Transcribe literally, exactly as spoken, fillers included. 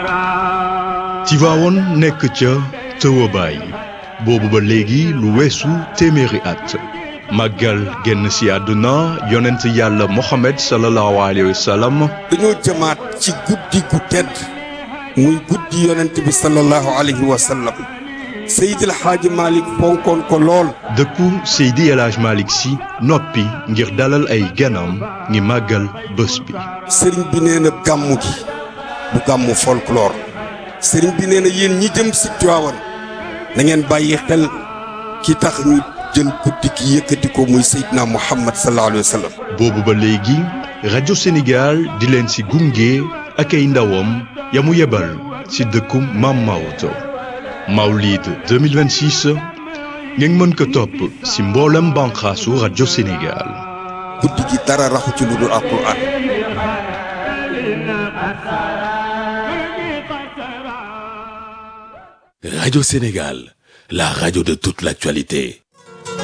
Tivaouane nekk ca tëwabaay boobu ba léegi lu weesu téeméeri at màggal génn si àdduna yonent yàlla Mohamed sallallahu alayhi wa sallam. dañoo jëmaat ci guddi gu tedd muy guddi yonent bi sallallahu alayhi wa sallam Seydi El Hadji Malick fonkoon ko lool. dëkku Seydi El Hadji Malick si noppi ngir dalal ay ganam ngi màggal bés bi. sëriñ bi nee na gàmmu gi du gàmmu folklore sëriñ bi nee na yéen ñi jëm si Tiwaawan na ngeen bàyyi xel ki tax ñu jël guddi gi yëkkati ko muy Seydina Muhammad sallallahu alayhi wa sallam. boobu ba léegi rajo Sénégal di leen si gunge ak ay ndawam ya mu yebal si dëkku Maam Maodo Mawlid deux mille vingt-six ngeen mën ko topp si mboolem banqaasu rajo Sénégal. guddi gi dara raxu ci lu dul alquran. Radio Sénégal, la radio de toute l'actualité.